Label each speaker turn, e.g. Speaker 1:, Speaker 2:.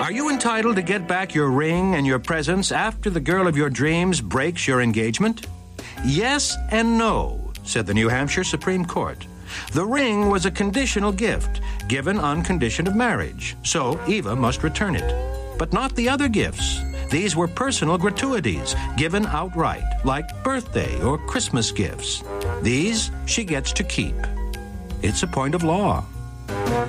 Speaker 1: Are you entitled to get back your ring and your presents after the girl of your dreams breaks your engagement? Yes and no, said the New Hampshire Supreme Court. The ring was a conditional gift, given on condition of marriage, so Eva must return it. But not the other gifts. These were personal gratuities, given outright, like birthday or Christmas gifts. These she gets to keep. It's a point of law.